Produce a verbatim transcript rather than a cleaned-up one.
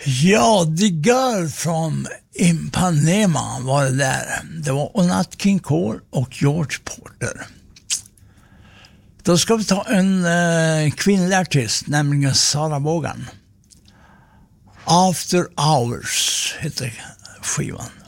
Ja, The Girl from Ipanema var det där. Det var Nat King Cole och George Porter. Då ska vi ta en eh, kvinnlig artist, nämligen Sarah Vaughan. After Hours heter skivan.